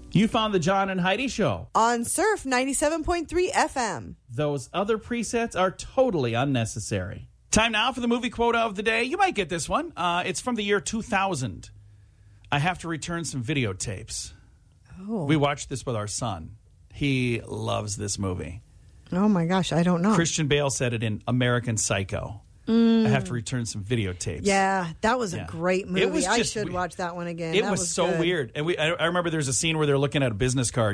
You found the John and Heidi Show on Surf 97.3 FM. Those other presets are totally unnecessary. Time now for the movie quota of the day. You might get this one. It's from the year 2000. I have to return some videotapes. Oh. We watched this with our son. He loves this movie. Oh, my gosh. I don't know. Christian Bale said it in American Psycho. I have to return some videotapes. Yeah, that was a great movie. It was I should watch that one again. It that was so good. weird. And I remember there's a scene where they're looking at a business card.